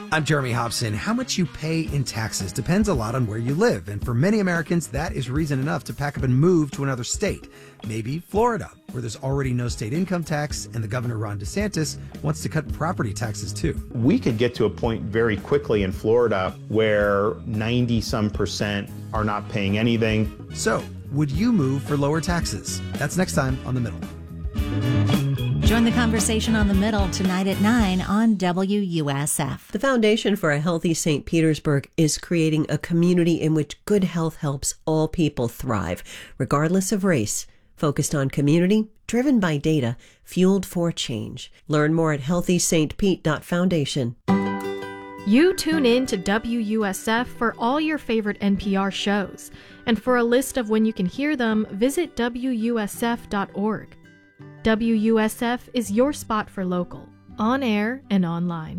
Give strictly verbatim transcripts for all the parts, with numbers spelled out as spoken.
I'm Jeremy Hobson. How much you pay in taxes depends a lot on where you live, and for many Americans, that is reason enough to pack up and move to another state. Maybe Florida, where there's already no state income tax, and the governor, Ron DeSantis, wants to cut property taxes too. We could get to a point very quickly in Florida where ninety some percent are not paying anything. So, would you move for lower taxes? That's next time on The Middle. Join the conversation on The Middle tonight at nine on W U S F. The Foundation for a Healthy Saint Petersburg is creating a community in which good health helps all people thrive, regardless of race, focused on community, driven by data, fueled for change. Learn more at healthy saint pete dot foundation. You tune in to W U S F for all your favorite N P R shows. And for a list of when you can hear them, visit W U S F dot org. W U S F is your spot for local, on air and online.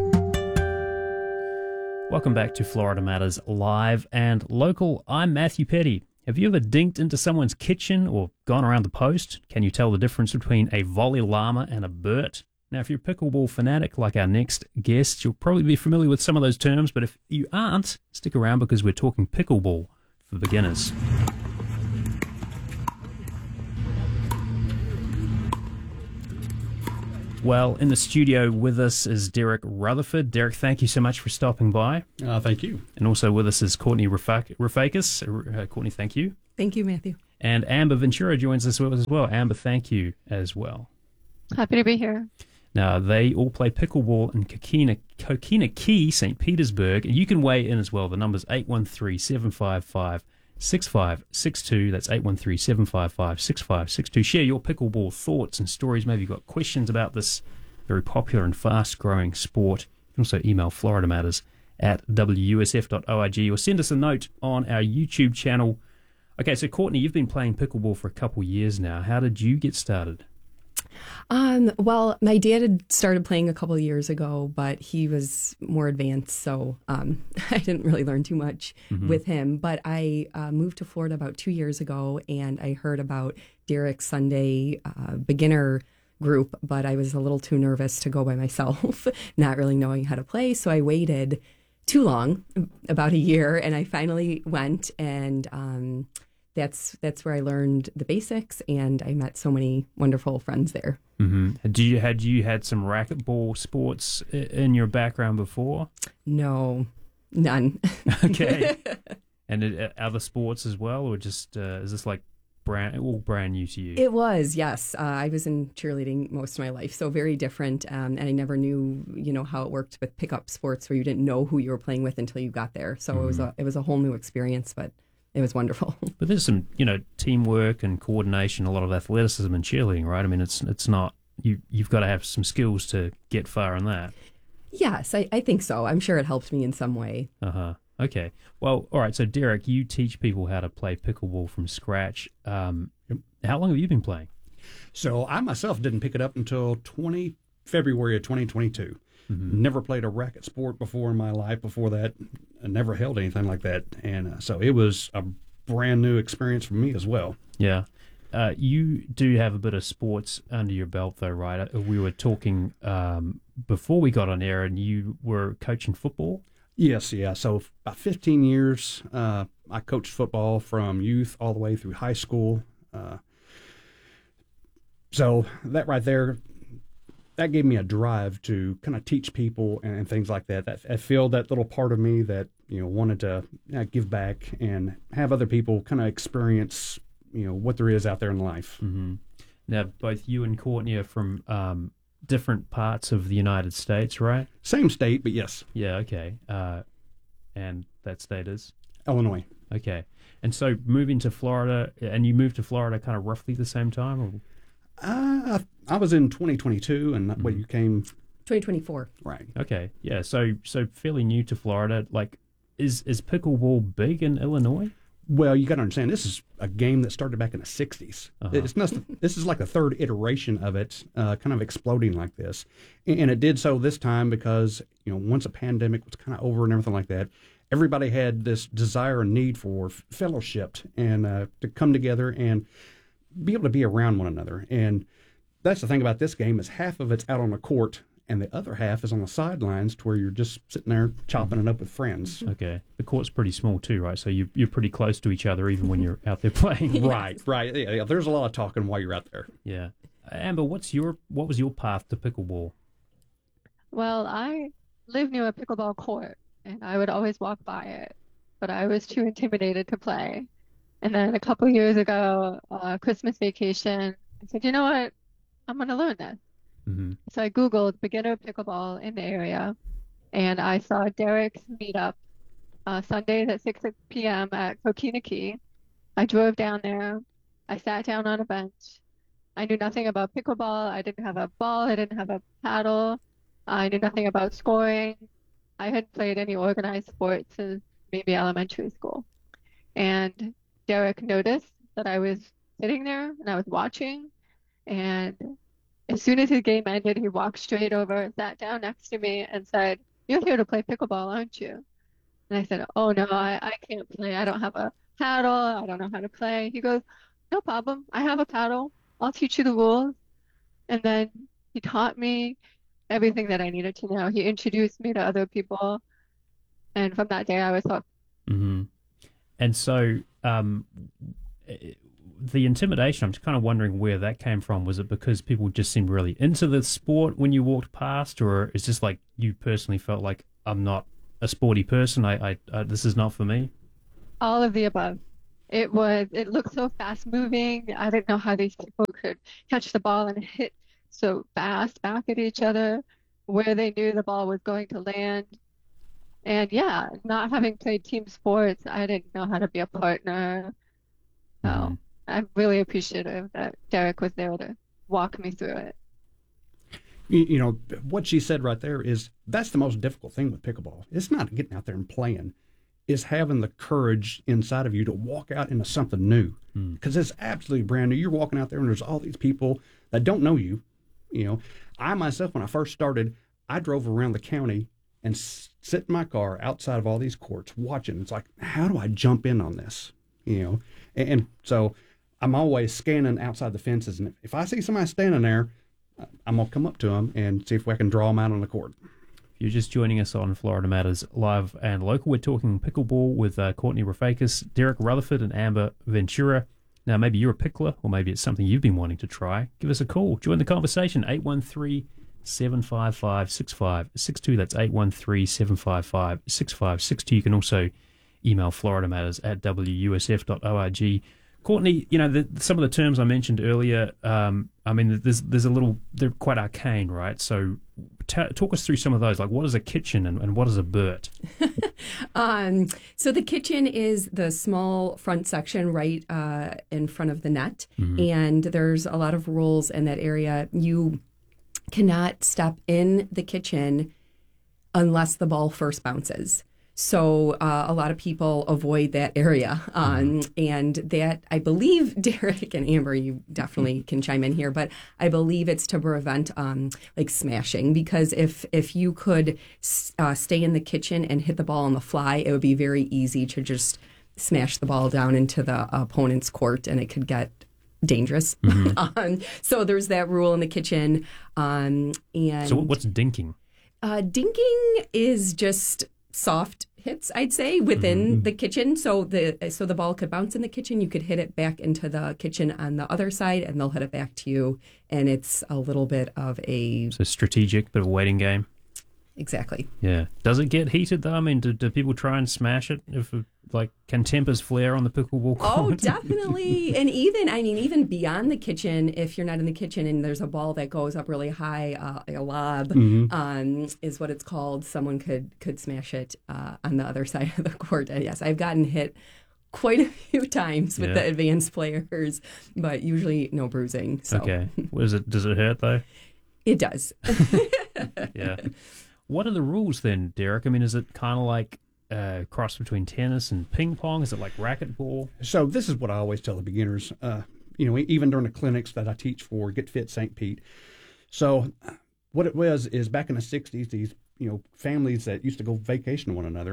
Welcome back to Florida Matters Live and Local. I'm Matthew Petty. Have you ever dinked into someone's kitchen or gone around the post? Can you tell the difference between a volley llama and a Burt? Now, if you're a pickleball fanatic like our next guest, you'll probably be familiar with some of those terms, but if you aren't, stick around because we're talking pickleball for beginners. Well, in the studio with us is Derek Rutherford. Derek, thank you so much for stopping by. Uh, thank you. And also with us is Courtney Rafakis. Uh, Courtney, thank you. Thank you, Matthew. And Amber Ventura joins us as well. Amber, thank you as well. Happy to be here. Now, they all play pickleball in Coquina, Coquina Key, Saint Petersburg. And you can weigh in as well. The number's eight one three, seven five five, six five six two. That's eight one three, seven five five, six five six two. Share your pickleball thoughts and stories. Maybe you've got questions about this very popular and fast-growing sport. You can also email Florida Matters at w u s f dot org or send us a note on our YouTube channel. Okay, so Courtney, you've been playing pickleball for a couple years now. How did you get started? Um, well, my dad had started playing a couple of years ago, but he was more advanced, so um, I didn't really learn too much mm-hmm. with him. But I uh, moved to Florida about two years ago, and I heard about Derek's Sunday uh, beginner group, but I was a little too nervous to go by myself, not really knowing how to play. So I waited too long, about a year, and I finally went, and um, that's that's where I learned the basics, and I met so many wonderful friends there. Mm-hmm. Do you had you had some racquetball sports in your background before? No, none. Okay. And it, other sports as well, or just uh, is this like brand all brand new to you? It was, yes. Uh, I was in cheerleading most of my life, so very different. Um, and I never knew, you know, how it worked with pickup sports, where you didn't know who you were playing with until you got there. So mm-hmm. it was a it was a whole new experience, but it was wonderful. But there's some, you know, teamwork and coordination, a lot of athleticism in cheerleading, right? I mean, it's it's not you you've got to have some skills to get far in that. Yes, I, I think so. I'm sure it helped me in some way. Uh huh. Okay. Well, all right. So, Derek, you teach people how to play pickleball from scratch. Um, how long have you been playing? So, I myself didn't pick it up until twenty February of twenty twenty-two. Mm-hmm. Never played a racket sport before in my life. Before that, I never held anything like that. And uh, so it was a brand new experience for me as well. Yeah. Uh, you do have a bit of sports under your belt, though, right? We were talking um, before we got on air, and you were coaching football? Yes, yeah. So about fifteen years, uh, I coached football from youth all the way through high school. Uh, so that right there, that gave me a drive to kind of teach people and, and things like that. That I feel that little part of me that, you know, wanted to you know, give back and have other people kind of experience, you know, what there is out there in life. Mm-hmm. Now, both you and Courtney are from um, different parts of the United States, right? Same state, but yes. Yeah, okay. Uh, and that state is? Illinois. Okay. And so moving to Florida, and you moved to Florida kind of roughly the same time? Or? Uh, I was in twenty twenty-two, and mm-hmm. what you came twenty twenty-four. Right. Okay. Yeah. So so fairly new to Florida. Like, is is pickleball big in Illinois? Well, you got to understand, this is a game that started back in the sixties. Uh-huh. It's not. This is like the third iteration of it, uh, kind of exploding like this, and it did so this time because you know once a pandemic was kind of over and everything like that, everybody had this desire and need for fellowship and uh, to come together and be able to be around one another. And that's the thing about this game is half of it's out on the court and the other half is on the sidelines to where you're just sitting there chopping it up with friends. Okay. The court's pretty small too, right? So you, you're pretty close to each other even when you're out there playing. Right, right. Yeah, yeah, there's a lot of talking while you're out there. Yeah. Amber, what's your what was your path to pickleball? Well, I live near a pickleball court, and I would always walk by it, but I was too intimidated to play. And then a couple years ago, uh, Christmas vacation, I said, you know what? I'm going to learn this. Mm-hmm. So I Googled beginner pickleball in the area, and I saw Derek's meetup uh, Sundays at six p.m. at Coquina Key. I drove down there. I sat down on a bench. I knew nothing about pickleball. I didn't have a ball. I didn't have a paddle. I knew nothing about scoring. I hadn't played any organized sports since maybe elementary school. And Derek noticed that I was sitting there and I was watching. And as soon as his game ended, he walked straight over, sat down next to me, and said, "You're here to play pickleball, aren't you?" And I said, "Oh, no, I, I can't play. I don't have a paddle. I don't know how to play." He goes, "No problem. I have a paddle. I'll teach you the rules." And then he taught me everything that I needed to know. He introduced me to other people. And from that day, I was hooked. Mm-hmm. And so um, the intimidation, I'm just kind of wondering where that came from. Was it because people just seemed really into the sport when you walked past, or it's just like you personally felt like, I'm not a sporty person, I, I, I this is not for me? All of the above. It was, it looked so fast moving. I didn't know how these people could catch the ball and hit so fast back at each other, where they knew the ball was going to land. And yeah, not having played team sports, I didn't know how to be a partner. So Mm-hmm. I'm really appreciative that Derek was there to walk me through it. You, you know, what she said right there is that's the most difficult thing with pickleball. It's not getting out there and playing. Is having the courage inside of you to walk out into something new, because mm. it's absolutely brand new. You're walking out there and there's all these people that don't know you. You know, I myself, when I first started, I drove around the county and s- sit in my car outside of all these courts watching. It's like, how do I jump in on this? You know, and, and so I'm always scanning outside the fences, and if, if I see somebody standing there, I'm gonna come up to them and see if I can draw them out on the court. You're just joining us on Florida Matters Live and Local. We're talking pickleball with uh, Courtney Rafakis, Derek Rutherford, and Amber Ventura. Now, maybe you're a pickler, or maybe it's something you've been wanting to try. Give us a call. Join the conversation, eight one three, seven five five, six five six two. That's eight one three, seven five five, six five six two. You can also email florida matters at w u s f dot org. Courtney, you know, the, some of the terms I mentioned earlier, um, I mean, there's there's a little, they're quite arcane, right? So t- talk us through some of those. Like, what is a kitchen and, and what is a Burt? um, so the kitchen is the small front section right uh, in front of the net. Mm-hmm. And there's a lot of rules in that area. You cannot step in the kitchen unless the ball first bounces. So uh, a lot of people avoid that area. Um, mm-hmm. And that, I believe, Derek and Amber, you definitely can chime in here, but I believe it's to prevent um, like smashing, because if, if you could uh, stay in the kitchen and hit the ball on the fly, it would be very easy to just smash the ball down into the opponent's court, and it could get dangerous. Mm-hmm. um, so there's that rule in the kitchen. Um, and so what's dinking? Uh, dinking is just soft hits, I'd say, within mm-hmm. the kitchen. So the so the ball could bounce in the kitchen. You could hit it back into the kitchen on the other side, and they'll hit it back to you. And it's a little bit of a... So strategic, bit of a waiting game. Exactly. Yeah. Does it get heated, though? I mean, do, do people try and smash it? If like, can tempers flare on the pickleball court? Oh, definitely. And even, I mean, even beyond the kitchen, if you're not in the kitchen and there's a ball that goes up really high, uh, a lob mm-hmm. um, is what it's called, someone could could smash it uh, on the other side of the court. And yes, I've gotten hit quite a few times with yeah. the advanced players, but usually no bruising. So. Okay. What is it? Does it hurt, though? It does. Yeah. What are the rules then, Derek? I mean, is it kind of like a uh, cross between tennis and ping pong? Is it like racquetball? So this is what I always tell the beginners, uh, you know, even during the clinics that I teach for Get Fit Saint Pete. So what it was is back in the sixties, these, you know, families that used to go vacation to one another,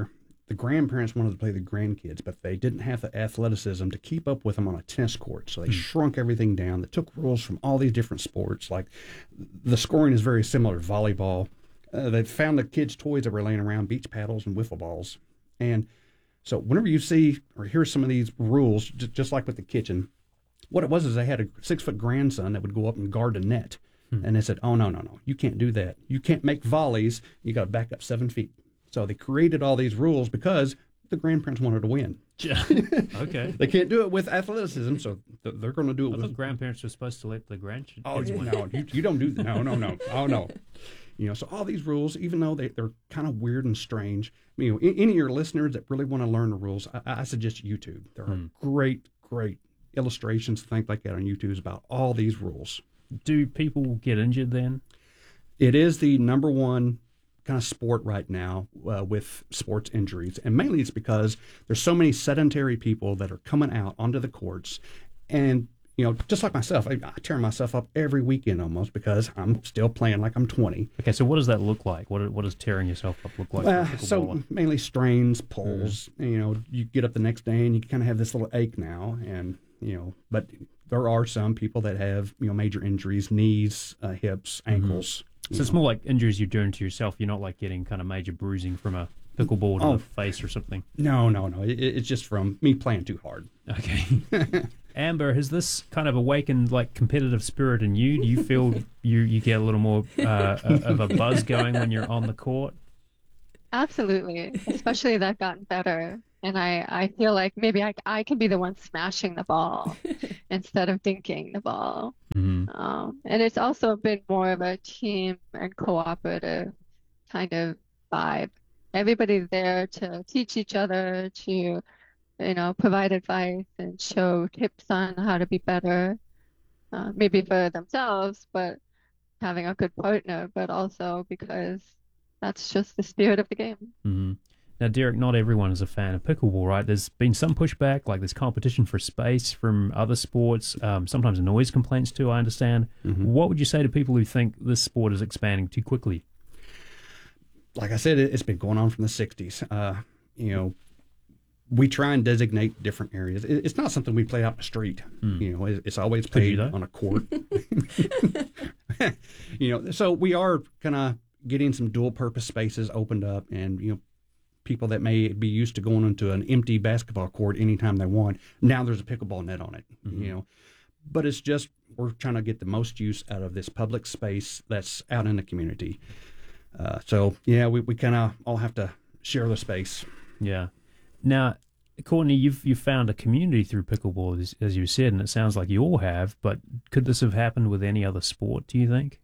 the grandparents wanted to play the grandkids, but they didn't have the athleticism to keep up with them on a tennis court. So they mm. shrunk everything down. They took rules from all these different sports. Like the scoring is very similar to volleyball. Uh, they found the kids' toys that were laying around, beach paddles and wiffle balls. And so whenever you see or hear some of these rules, just, just like with the kitchen, what it was is they had a six-foot grandson that would go up and guard a net. Mm. And they said, oh, no, no, no, you can't do that. You can't make volleys. You got to back up seven feet. So they created all these rules because the grandparents wanted to win. Okay. They can't do it with athleticism, so th- they're going to do it I with... thought grandparents were supposed to let the grandkids Oh, win. no, you, you don't do that. No, no, no. Oh, no. You know, so all these rules, even though they, they're kind of weird and strange, you know, any of your listeners that really want to learn the rules, I, I suggest YouTube. There are hmm. great, great illustrations, things like that on YouTube about all these rules. Do people get injured then? It is the number one kind of sport right now uh, with sports injuries, and mainly it's because there's so many sedentary people that are coming out onto the courts, and you know, just like myself, I, I tear myself up every weekend almost because I'm still playing like I'm twenty. Okay, so what does that look like? What what does tearing yourself up look like? Uh, so mainly strains, pulls. Mm-hmm. You know, you get up the next day and you kind of have this little ache now, and you know, but there are some people that have you know major injuries, knees, uh, hips, ankles. Mm-hmm. So it's more like injuries you're doing to yourself. You're not like getting kind of major bruising from a pickleball to oh, the face or something. No, no, no. It, it's just from me playing too hard. Okay. Amber, has this kind of awakened like competitive spirit in you? Do you feel you, you get a little more uh, of a buzz going when you're on the court? Absolutely. Especially that I've gotten better. And I, I feel like maybe I, I can be the one smashing the ball instead of dinking the ball. Mm-hmm. Um, and it's also been more of a team and cooperative kind of vibe. Everybody's there to teach each other, to, you know, provide advice and show tips on how to be better, uh, maybe for themselves, but having a good partner, but also because that's just the spirit of the game. Mm-hmm. Now, Derek, not everyone is a fan of pickleball, right? There's been some pushback, like there's competition for space from other sports, um, sometimes noise complaints too, I understand. Mm-hmm. What would you say to people who think this sport is expanding too quickly? Like I said, it's been going on from the sixties. Uh, you know, we try and designate different areas. It's not something we play out in the street. Mm. You know, it's always played on a court. You know, so we are kind of getting some dual-purpose spaces opened up, and you know, people that may be used to going into an empty basketball court anytime they want, now there's a pickleball net on it. Mm-hmm. You know, but it's just we're trying to get the most use out of this public space that's out in the community. Uh, so yeah, we, we kind of all have to share the space. Yeah. Now, Courtney, you've you've found a community through pickleball, as, as you said, and it sounds like you all have. But could this have happened with any other sport? Do you think?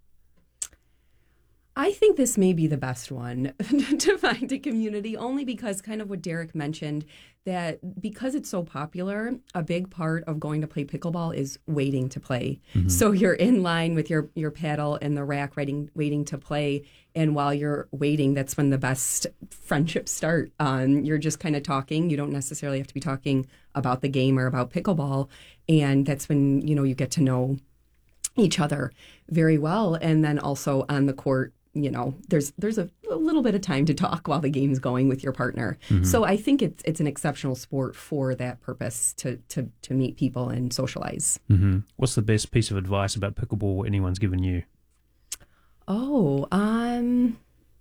I think this may be the best one to find a community, only because kind of what Derek mentioned, that because it's so popular, a big part of going to play pickleball is waiting to play. Mm-hmm. So you're in line with your, your paddle and the rack waiting, waiting to play. And while you're waiting, that's when the best friendships start. Um, you're just kind of talking. You don't necessarily have to be talking about the game or about pickleball. And that's when, you know, you get to know each other very well. And then also on the court, you know, there's there's a, a little bit of time to talk while the game's going with your partner. Mm-hmm. So I think it's it's an exceptional sport for that purpose, to to, to meet people and socialize. Mm-hmm. What's the best piece of advice about pickleball anyone's given you? Oh, um,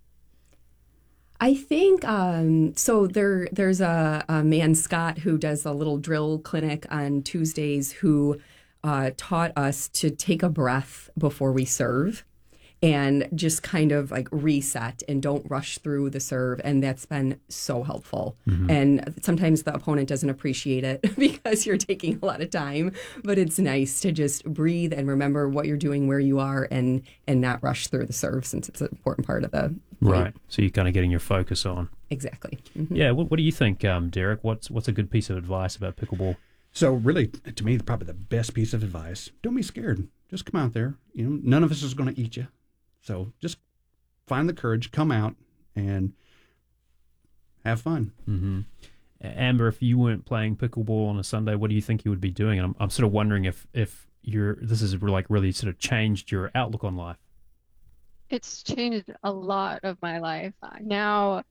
I think um, so. There there's a, a man, Scott, who does a little drill clinic on Tuesdays, who uh, taught us to take a breath before we serve. And just kind of like reset and don't rush through the serve. And that's been so helpful. Mm-hmm. And sometimes the opponent doesn't appreciate it because you're taking a lot of time. But it's nice to just breathe and remember what you're doing, where you are, and and not rush through the serve, since it's an important part of the game. Right. So you're kind of getting your focus on. Exactly. Mm-hmm. Yeah. What, what do you think, um, Derek? What's, what's a good piece of advice about pickleball? So really, to me, probably the best piece of advice, don't be scared. Just come out there. You know, none of us is going to eat you. So just find the courage, come out, and have fun. Mm-hmm. Amber, if you weren't playing pickleball on a Sunday, what do you think you would be doing? And I'm, I'm sort of wondering if, if you're this has like really sort of changed your outlook on life. It's changed a lot of my life. Now,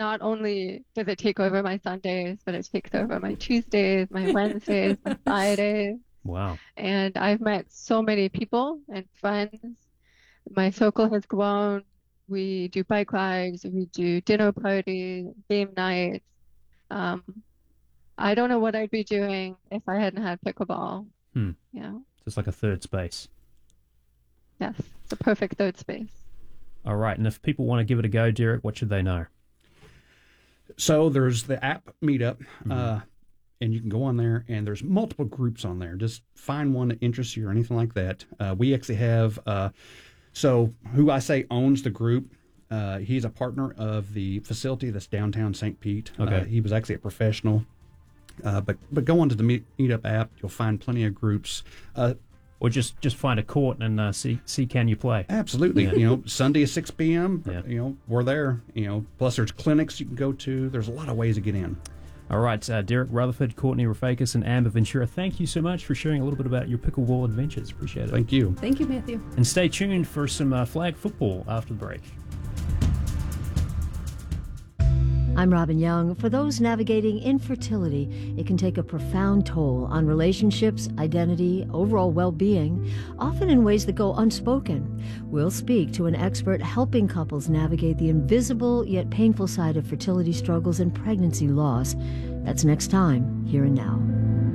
not only does it take over my Sundays, but it takes over my Tuesdays, my Wednesdays, my Fridays. Wow. And I've met so many people and friends. My circle has grown. We do bike rides, we do dinner parties, game nights. Um, I don't know what I'd be doing if I hadn't had pickleball. Hmm. Yeah. So it's like a third space. Yes, it's a perfect third space. All right. And if people want to give it a go, Derek, what should they know? So there's the app Meetup, Mm-hmm. uh, and you can go on there, and there's multiple groups on there. Just find one that interests you or anything like that. Uh, we actually have, uh, so who I say owns the group, uh, he's a partner of the facility that's downtown Saint Pete. Okay. Uh, he was actually a professional. Uh, but but go onto the Meet, Meetup app. You'll find plenty of groups. Uh, Or just, just find a court and uh, see see can you play. Absolutely. Yeah. You know, Sunday at six p.m., Yeah. you know, we're there. You know, plus there's clinics you can go to. There's a lot of ways to get in. All right, uh, Derek Rutherford, Courtney Rafakis, and Amber Ventura, thank you so much for sharing a little bit about your pickleball adventures. Appreciate it. Thank you. Thank you, Matthew. And stay tuned for some uh, flag football after the break. I'm Robin Young. For those navigating infertility, it can take a profound toll on relationships, identity, overall well-being, often in ways that go unspoken. We'll speak to an expert helping couples navigate the invisible yet painful side of fertility struggles and pregnancy loss. That's next time, Here and Now.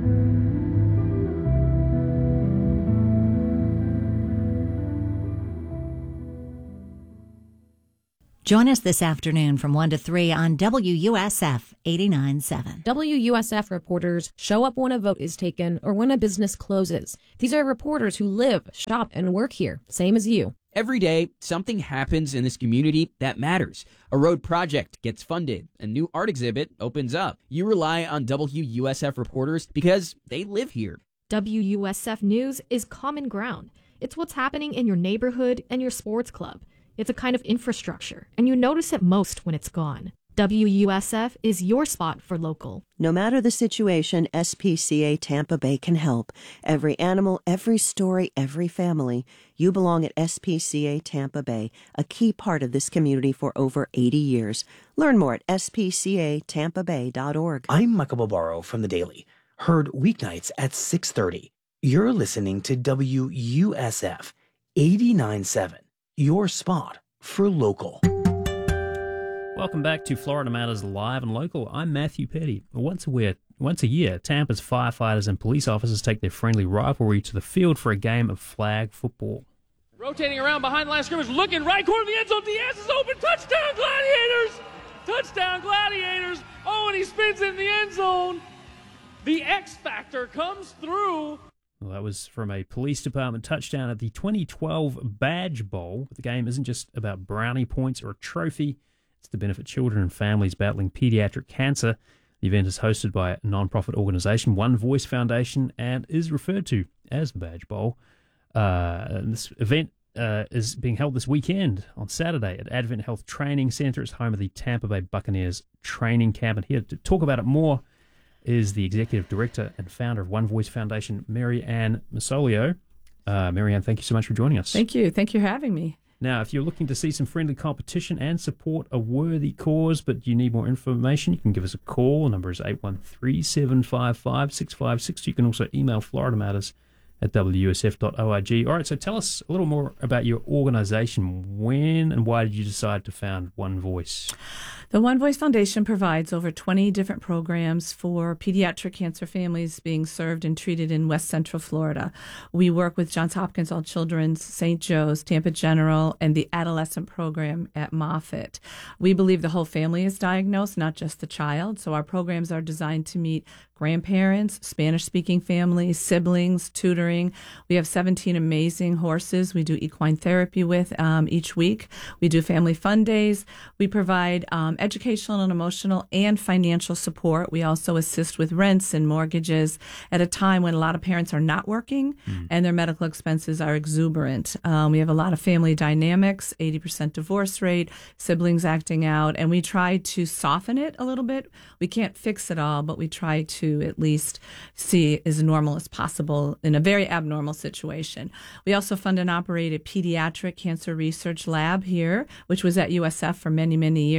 Join us this afternoon from one to three on W U S F eighty-nine point seven. W U S F reporters show up when a vote is taken or when a business closes. These are reporters who live, shop, and work here, same as you. Every day, something happens in this community that matters. A road project gets funded. A new art exhibit opens up. You rely on W U S F reporters because they live here. W U S F News is common ground. It's what's happening in your neighborhood and your sports club. It's a kind of infrastructure, and you notice it most when it's gone. W U S F is your spot for local. No matter the situation, S P C A Tampa Bay can help. Every animal, every story, every family. You belong at S P C A Tampa Bay, a key part of this community for over eighty years. Learn more at S P C A tampa bay dot org. I'm Michael Barbaro from The Daily. Heard weeknights at six thirty. You're listening to W U S F eighty-nine point seven, your spot for local. Welcome back to Florida Matters Live and Local. I'm Matthew Petty. Once a year, once a year, Tampa's firefighters and police officers take their friendly rivalry to the field for a game of flag football. Rotating around behind the line of scrimmage, looking right corner of the end zone. Diaz is open. Touchdown, Gladiators! Touchdown, Gladiators! Oh, and he spins in the end zone. The X Factor comes through. Well, that was from a police department touchdown at the twenty twelve Badge Bowl. But the game isn't just about brownie points or a trophy. It's to benefit children and families battling pediatric cancer. The event is hosted by a non-profit organization, One Voice Foundation, and is referred to as the Badge Bowl. Uh, and this event uh, is being held this weekend on Saturday at Advent Health Training Center. It's home of the Tampa Bay Buccaneers training camp. And here to talk about it more is the executive director and founder of One Voice Foundation, Mary Ann Masolio. Uh, Mary Ann, thank you so much for joining us. Thank you. Thank you for having me. Now, if you're looking to see some friendly competition and support a worthy cause, but you need more information, you can give us a call. The number is eight one three, seven five five, six five six two. You can also email Florida Matters at w u s f dot org. All right, so tell us a little more about your organization. When and why did you decide to found One Voice? The One Voice Foundation provides over twenty different programs for pediatric cancer families being served and treated in West Central Florida. We work with Johns Hopkins All Children's, Saint Joe's, Tampa General, and the adolescent program at Moffitt. We believe the whole family is diagnosed, not just the child, so our programs are designed to meet grandparents, Spanish-speaking families, siblings, tutoring. We have seventeen amazing horses we do equine therapy with um, each week. We do family fun days. We provide um, educational and emotional and financial support. We also assist with rents and mortgages at a time when a lot of parents are not working mm. and their medical expenses are exuberant. Um, we have a lot of family dynamics, eighty percent divorce rate, siblings acting out, and we try to soften it a little bit. We can't fix it all, but we try to at least see as normal as possible in a very abnormal situation. We also fund and operate a pediatric cancer research lab here, which was at U S F for many, many years under the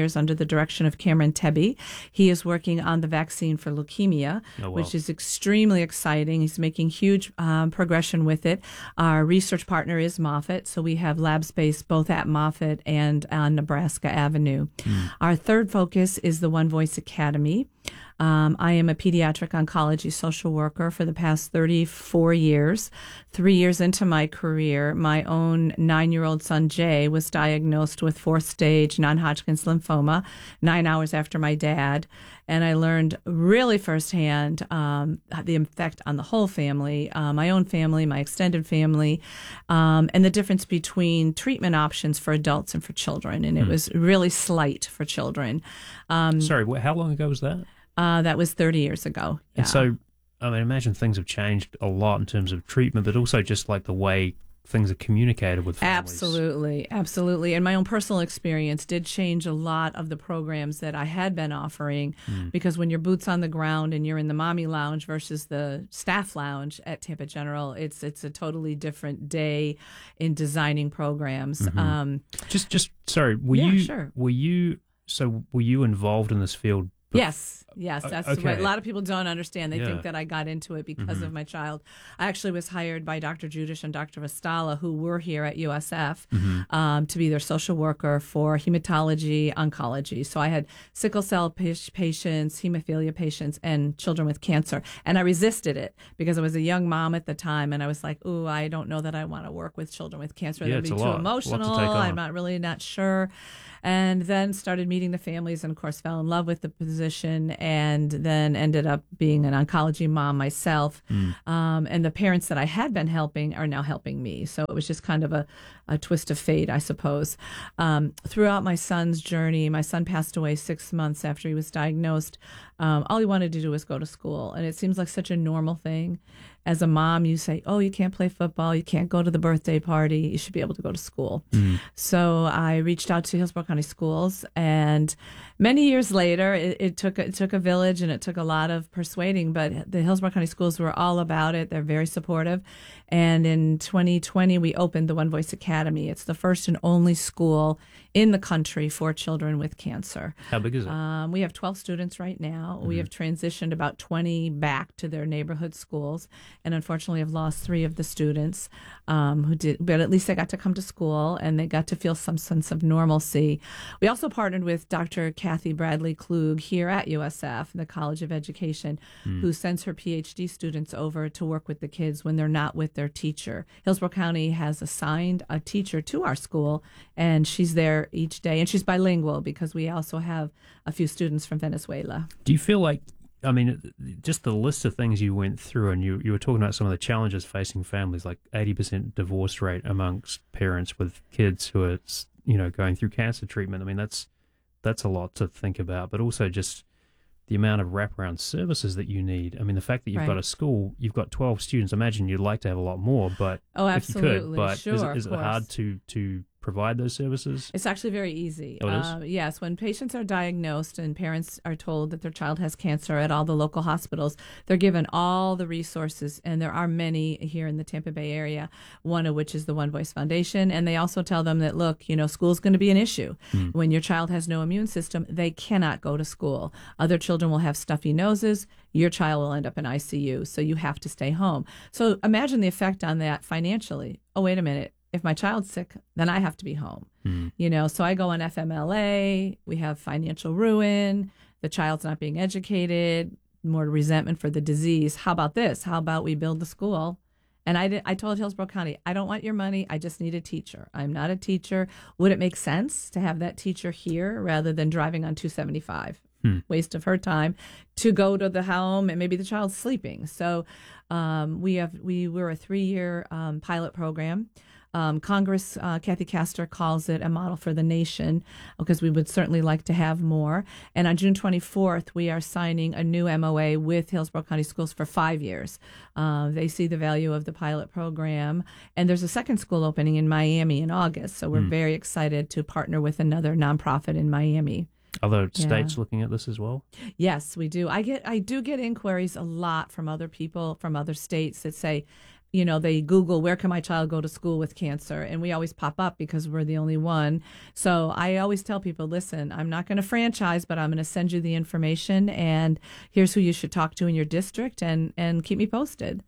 direction of Cameron Tebby. He is working on the vaccine for leukemia, Oh, wow. which is extremely exciting. He's making huge um, progression with it. Our research partner is Moffitt, so we have lab space both at Moffitt and on Nebraska Avenue. Mm. Our third focus is the One Voice Academy. Um, I am a pediatric oncology social worker for the past thirty-four years. Three years into my career, my own nine-year-old son, Jay, was diagnosed with fourth-stage non-Hodgkin's lymphoma nine hours after my dad. And I learned really firsthand um, the effect on the whole family, uh, my own family, my extended family, um, and the difference between treatment options for adults and for children. And it Hmm. was really slight for children. Um, Sorry, wh- how long ago was that? Uh, that was thirty years ago. Yeah. And so, I mean, imagine things have changed a lot in terms of treatment, but also just like the way things are communicated with families. Absolutely, absolutely. And my own personal experience did change a lot of the programs that I had been offering Mm. because when you're boots on the ground and you're in the mommy lounge versus the staff lounge at Tampa General, it's it's a totally different day in designing programs. Mhm. Um, Just, just sorry. Were Yeah, you? sure. Were you? So, were you involved in this field? bef- Yes, yes, that's okay. what a lot of people don't understand. They Yeah. think that I got into it because Mhm. of my child. I actually was hired by Doctor Judish and Doctor Vestala, who were here at U S F, Mhm. um, to be their social worker for hematology oncology. So I had sickle cell pa- patients, hemophilia patients, and children with cancer. And I resisted it because I was a young mom at the time, and I was like, "Ooh, I don't know that I want to work with children with cancer. Yeah, That'd it's be a too lot- lot to take emotional. on. I'm not really not sure." And then started meeting the families and, of course, fell in love with the position and then ended up being an oncology mom myself. Mm. Um, and the parents that I had been helping are now helping me. So it was just kind of a, a twist of fate, I suppose. Um, throughout my son's journey, my son passed away six months after he was diagnosed. Um, all he wanted to do was go to school. And it seems like such a normal thing. As a mom, you say, oh, you can't play football, you can't go to the birthday party, you should be able to go to school. Mm. So I reached out to Hillsborough County Schools, and many years later, it, it took it took a village and it took a lot of persuading, but the Hillsborough County Schools were all about it. They're very supportive. And in twenty twenty, we opened the One Voice Academy. It's the first and only school in the country for children with cancer. How big is it? Um, we have twelve students right now. Mm-hmm. We have transitioned about twenty back to their neighborhood schools, and unfortunately have lost three of the students um, who did, but at least they got to come to school and they got to feel some sense of normalcy. We also partnered with Doctor Kathy Bradley Klug here at U S F, the College of Education, Mm. who sends her PhD students over to work with the kids when they're not with their teacher. Hillsborough County has assigned a teacher to our school, and she's there each day, and she's bilingual because we also have a few students from Venezuela. Do you feel like, I mean, just the list of things you went through, and you, you were talking about some of the challenges facing families, like eighty percent divorce rate amongst parents with kids who are, you know, going through cancer treatment. I mean, that's that's a lot to think about, but also just the amount of wraparound services that you need. I mean, the fact that you've Right. got a school, you've got twelve students. Imagine you'd like to have a lot more, but Oh, if you could, absolutely. but Sure, is, of it, is it hard course. to to provide those services? It's actually very easy. Oh, it is? Uh, yes, when patients are diagnosed and parents are told that their child has cancer at all the local hospitals, they're given all the resources, and there are many here in the Tampa Bay area, one of which is the One Voice Foundation. And they also tell them that, look, you know, school's going to be an issue. Mm. When your child has no immune system, they cannot go to school. Other children will have stuffy noses. Your child will end up in I C U, so you have to stay home. So imagine the effect on that financially. Oh, wait a minute. If my child's sick, then I have to be home. Mm. You know, so I go on F M L A, we have financial ruin, the child's not being educated, more resentment for the disease. How about this? How about we build the school? And I, did, I told Hillsborough County, I don't want your money. I just need a teacher. I'm not a teacher. Would it make sense to have that teacher here rather than driving on two seventy-five? Hmm. Waste of her time to go to the home, and maybe the child's sleeping. So um, we have we were a three-year um, pilot program. Um, Congress, uh, Kathy Castor calls it a model for the nation because we would certainly like to have more. And on June twenty-fourth, we are signing a new M O A with Hillsborough County Schools for five years. Uh, they see the value of the pilot program. And there's a second school opening in Miami in August. So we're Hmm. very excited to partner with another nonprofit in Miami. Other Yeah. states looking at this as well? Yes, we do. I get I do get inquiries a lot from other people from other states that say, you know, they Google, where can my child go to school with cancer? And we always pop up because we're the only one. So I always tell people, listen, I'm not going to franchise, but I'm going to send you the information, and here's who you should talk to in your district, and, and keep me posted.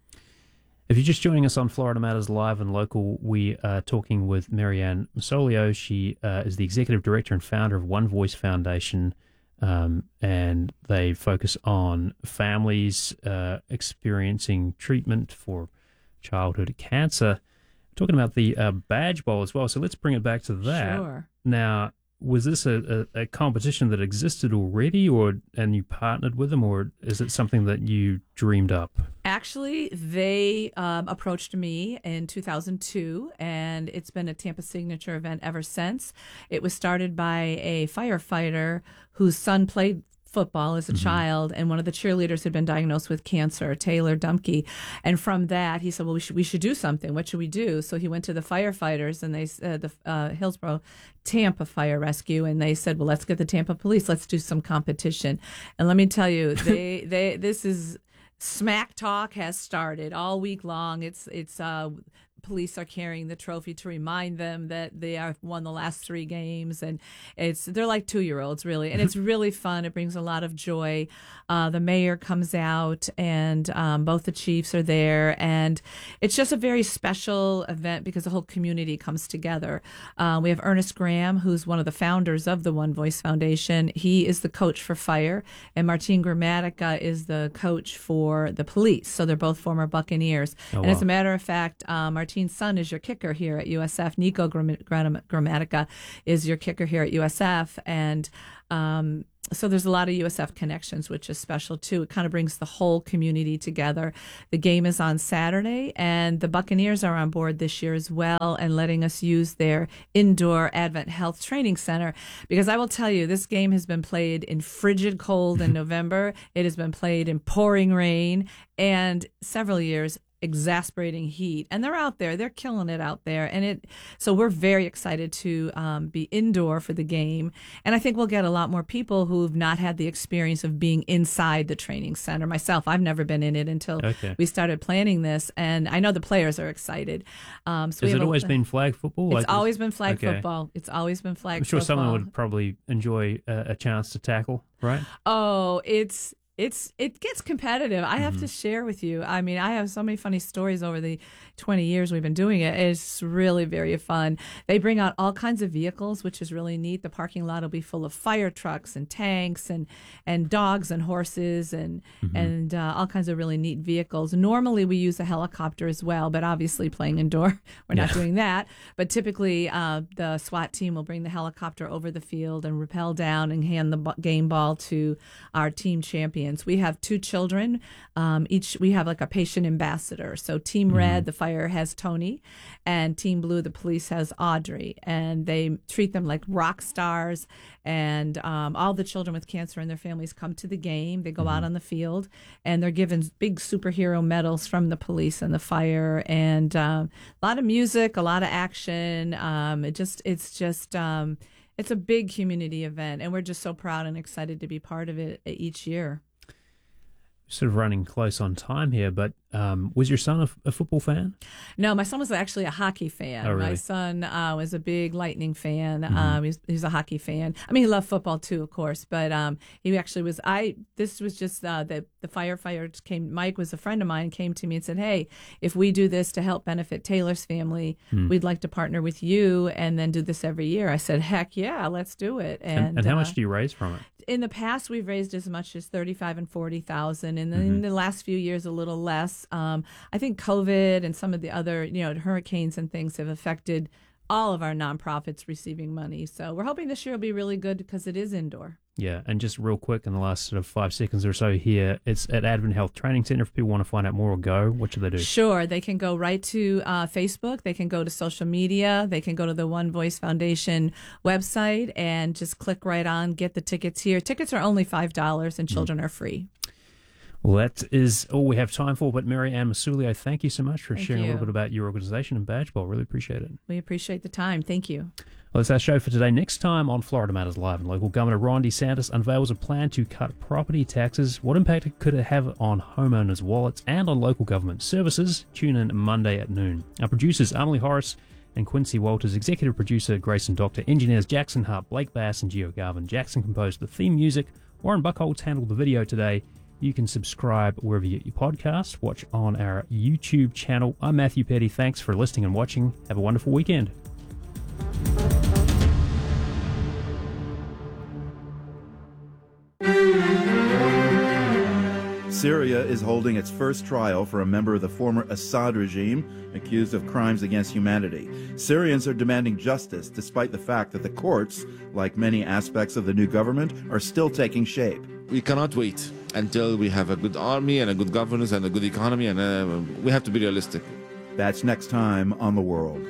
If you're just joining us on Florida Matters Live and Local, we are talking with Marianne Masolio. She uh, is the Executive Director and founder of One Voice Foundation, um, and they focus on families uh, experiencing treatment for childhood cancer. Talking about the uh, Badge Bowl as well, so let's bring it back to that. Sure. Now, was this a, a, a competition that existed already, or and you partnered with them, or is it something that you dreamed up? Actually, they um, approached me in two thousand two, and it's been a Tampa Signature event ever since. It was started by a firefighter whose son played football as a mm-hmm. child, and one of the cheerleaders had been diagnosed with cancer, Taylor Dumke. And from that, he said, well, we should we should do something. What should we do? So he went to the firefighters, and they uh, the uh, Hillsborough Tampa Fire Rescue, and they said, well, let's get the Tampa Police. Let's do some competition. And let me tell you, they they this is smack talk has started all week long. It's it's uh police are carrying the trophy to remind them that they have won the last three games, and it's they're like two-year-olds really, and it's really fun. It brings a lot of joy. Uh, the mayor comes out, and um, both the chiefs are there, and it's just a very special event because the whole community comes together. Uh, we have Ernest Graham, who's one of the founders of the One Voice Foundation. He is the coach for fire, and Martin Gramatica is the coach for the police. So they're both former Buccaneers. Oh, and wow. as a matter of fact, uh, Martin Martin's son is your kicker here at U S F. Nico Gramatica is your kicker here at U S F. And um, so there's a lot of U S F connections, which is special, too. It kind of brings the whole community together. The game is on Saturday, and the Buccaneers are on board this year as well and letting us use their indoor Advent Health Training Center. Because I will tell you, this game has been played in frigid cold in November. It has been played in pouring rain, and several years exasperating heat, and they're out there, they're killing it out there, and it so we're very excited to um, be indoor for the game, and I think we'll get a lot more people who've not had the experience of being inside the training center. Myself, I've never been in it until okay. we started planning this, and I know the players are excited. Um, so Has we it a, always been flag football? It's like always been flag okay. football. It's always been flag I'm sure football. someone would probably enjoy a, a chance to tackle, right? Oh, it's It's it gets competitive. I have mm-hmm. to share with you. I mean, I have so many funny stories over the twenty years we've been doing it. It's really very fun. They bring out all kinds of vehicles, which is really neat. The parking lot will be full of fire trucks and tanks and, and dogs and horses and mm-hmm. and uh, all kinds of really neat vehicles. Normally we use a helicopter as well, but obviously playing indoor, we're yeah. not doing that. But typically uh, the SWAT team will bring the helicopter over the field and rappel down and hand the b- game ball to our team champion. We have two children. Um, each we have like a patient ambassador. So Team mm-hmm. Red, the fire, has Tony, and Team Blue, the police, has Audrey. And they treat them like rock stars. And um, all the children with cancer and their families come to the game. They go mm-hmm. out on the field, and they're given big superhero medals from the police and the fire. And um, a lot of music, a lot of action. Um, it just, it's just. Um, It's a big community event, and we're just so proud and excited to be part of it each year. Sort of running close on time here, but um, was your son a, a football fan? No, my son was actually a hockey fan. Oh, really? My son uh, was a big Lightning fan. Mm-hmm. Um, he's, he's a hockey fan. I mean, he loved football too, of course, but um, he actually was. I this was just uh, the the firefighters came. Mike was a friend of mine, came to me and said, "Hey, if we do this to help benefit Taylor's family, mm. we'd like to partner with you and then do this every year." I said, "Heck yeah, let's do it." And, and, and how uh, much do you raise from it? In the past, we've raised as much as thirty-five and forty thousand, and then mm-hmm. in the last few years, a little less. Um, I think COVID and some of the other, you know, hurricanes and things have affected all of our nonprofits receiving money. So we're hoping this year will be really good because it is indoor. Yeah, and just real quick in the last sort of five seconds or so here, it's at Advent Health Training Center. If people want to find out more or go, what should they do? Sure, they can go right to uh, Facebook. They can go to social media. They can go to the One Voice Foundation website and just click right on, get the tickets here. Tickets are only five dollars and children mm. are free. Well, that is all we have time for. But Mary Ann Masulio, thank you so much for Thank sharing you. a little bit about your organization and Badge Bowl. Really appreciate it. We appreciate the time. Thank you. Well, that's our show for today. Next time on Florida Matters Live, and local Governor Ron DeSantis unveils a plan to cut property taxes. What impact could it have on homeowners' wallets and on local government services? Tune in Monday at noon. Our producers, Emily Horace and Quincy Walters, executive producer Grayson Doctor, engineers Jackson Hart, Blake Bass, and Gio Garvin. Jackson composed the theme music. Warren Buckholz handled the video today. You can subscribe wherever you get your podcast. Watch on our YouTube channel. I'm Matthew Petty. Thanks for listening and watching. Have a wonderful weekend. Syria is holding its first trial for a member of the former Assad regime accused of crimes against humanity. Syrians are demanding justice despite the fact that the courts, like many aspects of the new government, are still taking shape. We cannot wait until we have a good army and a good governance and a good economy, and uh, we have to be realistic. That's next time on The World.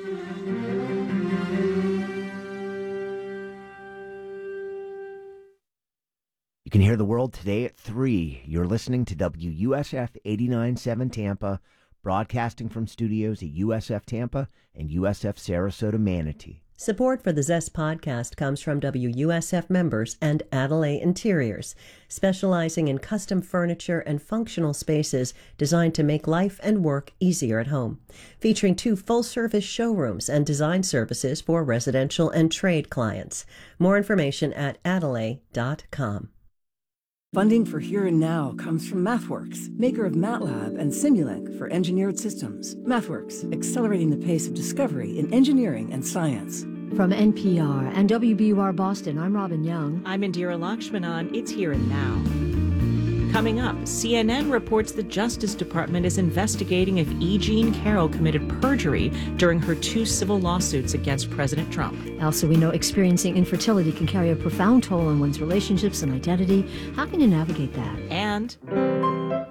You can hear The World today at three. You're listening to W U S F eighty-nine point seven Tampa, broadcasting from studios at U S F Tampa and U S F Sarasota Manatee. Support for the Zest podcast comes from W U S F members and Adelaide Interiors, specializing in custom furniture and functional spaces designed to make life and work easier at home. Featuring two full-service showrooms and design services for residential and trade clients. More information at adelaide dot com. Funding for Here and Now comes from MathWorks, maker of MATLAB and Simulink for engineered systems. MathWorks, accelerating the pace of discovery in engineering and science. From N P R and W B U R Boston, I'm Robin Young. I'm Indira Lakshmanan. It's Here and Now. Coming up, C N N reports the Justice Department is investigating if E. Jean Carroll committed perjury during her two civil lawsuits against President Trump. Also, we know experiencing infertility can carry a profound toll on one's relationships and identity. How can you navigate that? And